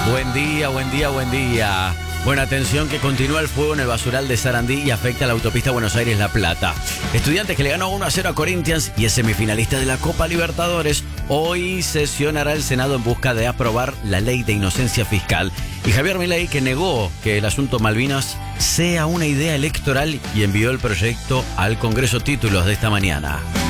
Buen día, buen día, buen día. Bueno, atención que continúa el fuego en el basural de Sarandí y afecta a la autopista Buenos Aires-La Plata. Estudiantes que le ganó 1-0 a Corinthians y es semifinalista de la Copa Libertadores. Hoy sesionará el Senado en busca de aprobar la ley de inocencia fiscal. Y Javier Milei, que negó que el asunto Malvinas sea una idea electoral y envió el proyecto al Congreso. Títulos de esta mañana.